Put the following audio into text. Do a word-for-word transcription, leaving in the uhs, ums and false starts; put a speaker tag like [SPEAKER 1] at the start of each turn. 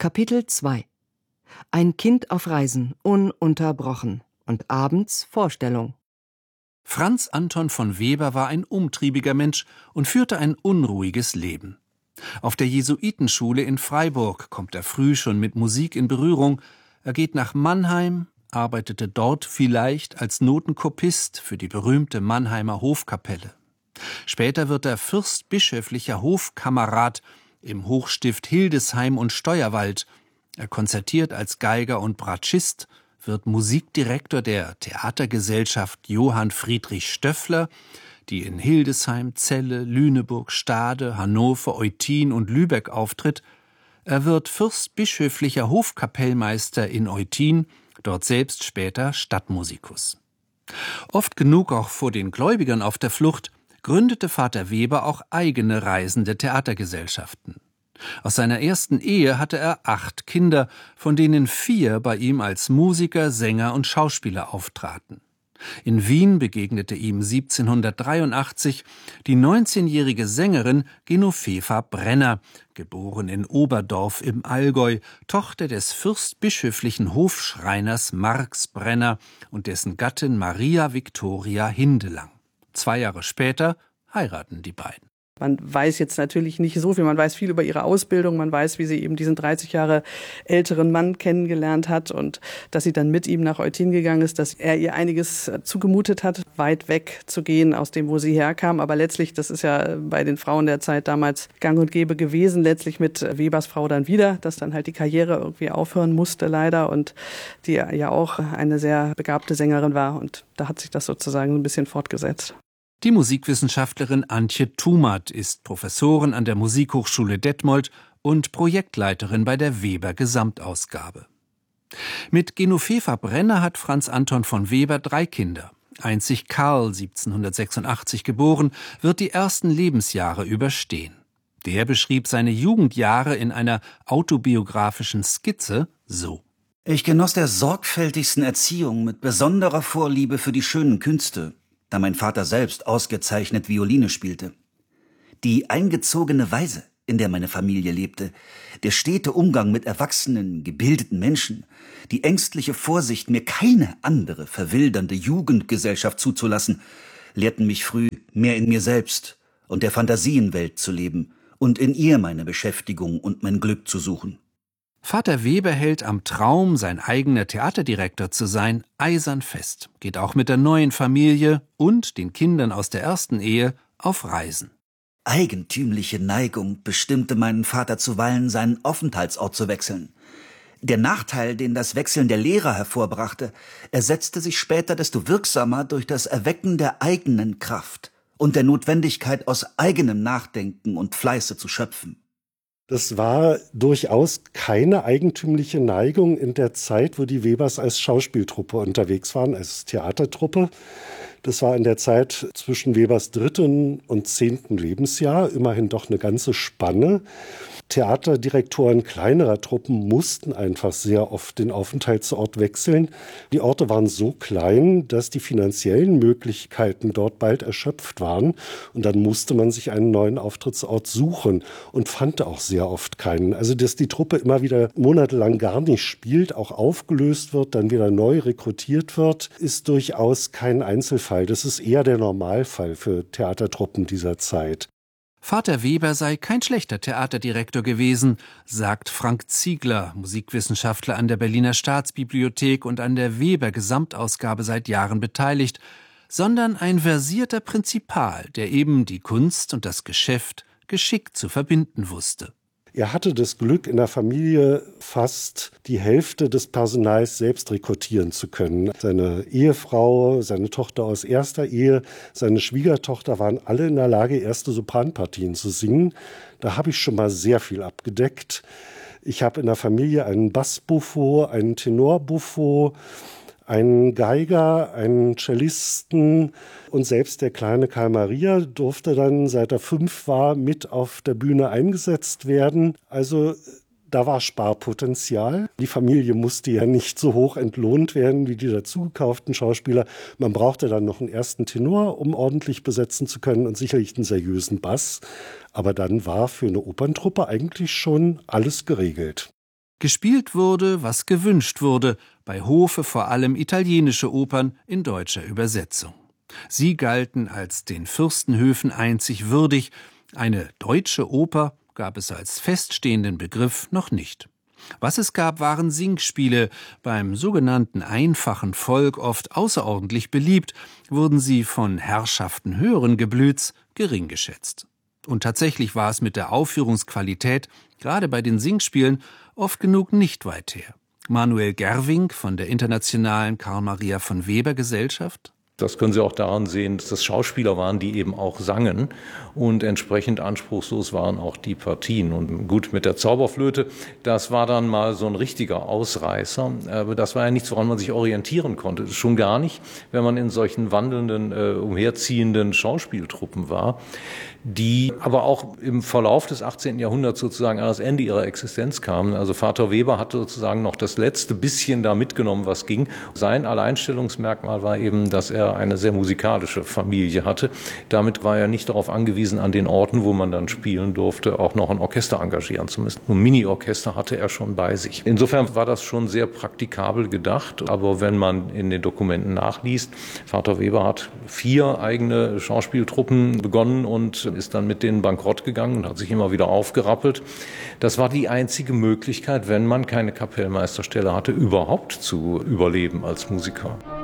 [SPEAKER 1] Kapitel zwei. Ein Kind auf Reisen, ununterbrochen. Und abends Vorstellung.
[SPEAKER 2] Franz Anton von Weber war ein umtriebiger Mensch und führte ein unruhiges Leben. Auf der Jesuitenschule in Freiburg kommt er früh schon mit Musik in Berührung. Er geht nach Mannheim, arbeitete dort vielleicht als Notenkopist für die berühmte Mannheimer Hofkapelle. Später wird er fürstbischöflicher Hofkammerrat im Hochstift Hildesheim und Steuerwald. Er konzertiert als Geiger und Bratschist, wird Musikdirektor der Theatergesellschaft Johann Friedrich Stöffler, die in Hildesheim, Celle, Lüneburg, Stade, Hannover, Eutin und Lübeck auftritt. Er wird fürstbischöflicher Hofkapellmeister in Eutin, dort selbst später Stadtmusikus. Oft genug auch vor den Gläubigern auf der Flucht, gründete Vater Weber auch eigene reisende Theatergesellschaften. Aus seiner ersten Ehe hatte er acht Kinder, von denen vier bei ihm als Musiker, Sänger und Schauspieler auftraten. In Wien begegnete ihm siebzehnhundertdreiundachtzig die neunzehnjährige Sängerin Genoveva Brenner, geboren in Oberdorf im Allgäu, Tochter des fürstbischöflichen Hofschreiners Marx Brenner und dessen Gattin Maria Victoria Hindelang. Zwei Jahre später heiraten die beiden.
[SPEAKER 3] Man weiß jetzt natürlich nicht so viel, man weiß viel über ihre Ausbildung, man weiß, wie sie eben diesen dreißig Jahre älteren Mann kennengelernt hat und dass sie dann mit ihm nach Eutin gegangen ist, dass er ihr einiges zugemutet hat, weit weg zu gehen aus dem, wo sie herkam. Aber letztlich, das ist ja bei den Frauen der Zeit damals gang und gäbe gewesen, letztlich mit Webers Frau dann wieder, dass dann halt die Karriere irgendwie aufhören musste leider und die ja auch eine sehr begabte Sängerin war und da hat sich das sozusagen ein bisschen fortgesetzt.
[SPEAKER 2] Die Musikwissenschaftlerin Antje Thumat ist Professorin an der Musikhochschule Detmold und Projektleiterin bei der Weber Gesamtausgabe. Mit Genoveva Brenner hat Franz Anton von Weber drei Kinder. Einzig Karl, siebzehnhundertsechsundachtzig geboren, wird die ersten Lebensjahre überstehen. Der beschrieb seine Jugendjahre in einer autobiografischen Skizze so:
[SPEAKER 4] Ich genoss der sorgfältigsten Erziehung mit besonderer Vorliebe für die schönen Künste, da mein Vater selbst ausgezeichnet Violine spielte. Die eingezogene Weise, in der meine Familie lebte, der stete Umgang mit erwachsenen, gebildeten Menschen, die ängstliche Vorsicht, mir keine andere verwildernde Jugendgesellschaft zuzulassen, lehrten mich früh, mehr in mir selbst und der Fantasienwelt zu leben und in ihr meine Beschäftigung und mein Glück zu suchen.
[SPEAKER 2] Vater Weber hält am Traum, sein eigener Theaterdirektor zu sein, eisern fest, geht auch mit der neuen Familie und den Kindern aus der ersten Ehe auf Reisen.
[SPEAKER 4] Eigentümliche Neigung bestimmte meinen Vater zuweilen, seinen Aufenthaltsort zu wechseln. Der Nachteil, den das Wechseln der Lehrer hervorbrachte, ersetzte sich später desto wirksamer durch das Erwecken der eigenen Kraft und der Notwendigkeit, aus eigenem Nachdenken und Fleiße zu schöpfen.
[SPEAKER 5] Das war durchaus keine eigentümliche Neigung in der Zeit, wo die Webers als Schauspieltruppe unterwegs waren, als Theatertruppe. Das war in der Zeit zwischen Webers dritten und zehnten Lebensjahr, immerhin doch eine ganze Spanne. Theaterdirektoren kleinerer Truppen mussten einfach sehr oft den Aufenthaltsort wechseln. Die Orte waren so klein, dass die finanziellen Möglichkeiten dort bald erschöpft waren. Und dann musste man sich einen neuen Auftrittsort suchen und fand auch sehr oft keinen. Also dass die Truppe immer wieder monatelang gar nicht spielt, auch aufgelöst wird, dann wieder neu rekrutiert wird, ist durchaus kein Einzelfall. Das ist eher der Normalfall für Theatertruppen dieser Zeit.
[SPEAKER 2] Vater Weber sei kein schlechter Theaterdirektor gewesen, sagt Frank Ziegler, Musikwissenschaftler an der Berliner Staatsbibliothek und an der Weber Gesamtausgabe seit Jahren beteiligt, sondern ein versierter Prinzipal, der eben die Kunst und das Geschäft geschickt zu verbinden wusste.
[SPEAKER 5] Er hatte das Glück, in der Familie fast die Hälfte des Personals selbst rekrutieren zu können. Seine Ehefrau, seine Tochter aus erster Ehe, seine Schwiegertochter waren alle in der Lage, erste Sopranpartien zu singen. Da habe ich schon mal sehr viel abgedeckt. Ich habe in der Familie einen Bassbuffo, einen Tenorbuffo, einen Geiger, einen Cellisten und selbst der kleine Karl Maria durfte dann, seit er fünf war, mit auf der Bühne eingesetzt werden. Also da war Sparpotenzial. Die Familie musste ja nicht so hoch entlohnt werden wie die dazugekauften Schauspieler. Man brauchte dann noch einen ersten Tenor, um ordentlich besetzen zu können und sicherlich einen seriösen Bass. Aber dann war für eine Operntruppe eigentlich schon alles geregelt.
[SPEAKER 2] Gespielt wurde, was gewünscht wurde, bei Hofe vor allem italienische Opern in deutscher Übersetzung. Sie galten als den Fürstenhöfen einzig würdig, eine deutsche Oper gab es als feststehenden Begriff noch nicht. Was es gab, waren Singspiele, beim sogenannten einfachen Volk oft außerordentlich beliebt, wurden sie von Herrschaften höheren Geblüts gering geschätzt. Und tatsächlich war es mit der Aufführungsqualität, gerade bei den Singspielen, oft genug nicht weit her. Manuel Gerwing von der Internationalen Karl Maria von Weber Gesellschaft.
[SPEAKER 6] Das können Sie auch daran sehen, dass das Schauspieler waren, die eben auch sangen und entsprechend anspruchslos waren auch die Partien. Und gut, mit der Zauberflöte, das war dann mal so ein richtiger Ausreißer, aber das war ja nichts, woran man sich orientieren konnte. Schon gar nicht, wenn man in solchen wandelnden, äh, umherziehenden Schauspieltruppen war, die aber auch im Verlauf des achtzehnten Jahrhunderts sozusagen an das Ende ihrer Existenz kamen. Also Vater Weber hatte sozusagen noch das letzte bisschen da mitgenommen, was ging. Sein Alleinstellungsmerkmal war eben, dass er eine sehr musikalische Familie hatte. Damit war er nicht darauf angewiesen, an den Orten, wo man dann spielen durfte, auch noch ein Orchester engagieren zu müssen. Ein Mini-Orchester hatte er schon bei sich. Insofern war das schon sehr praktikabel gedacht. Aber wenn man in den Dokumenten nachliest, Vater Weber hat vier eigene Schauspieltruppen begonnen und ist dann mit denen bankrott gegangen und hat sich immer wieder aufgerappelt. Das war die einzige Möglichkeit, wenn man keine Kapellmeisterstelle hatte, überhaupt zu überleben als Musiker.